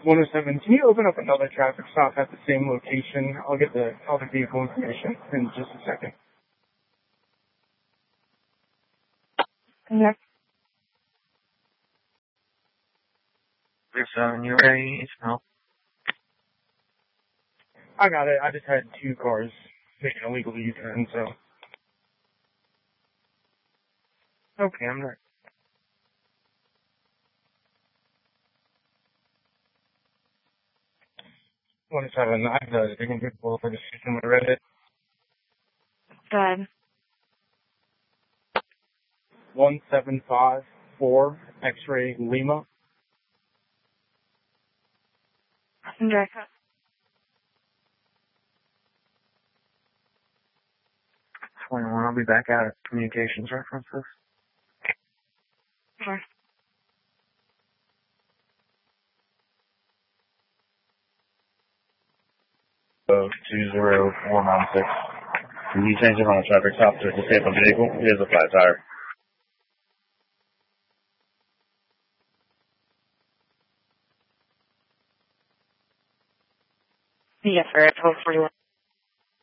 107, can you open up another traffic stop at the same location? I'll get the vehicle information in just a second. Yeah. Yes, you ready? It's help. I got it. I just had two cars making a legal U-turn, so. Okay, I'm ready. I have the digging people for the system I read it. Good. 1754 X-ray Lima. Direct. 21, I'll be back out at communications references. Sure. 20496. Can you change it on a traffic stop to a disabled vehicle? He has a flat tire. Yes, sir. It's 41.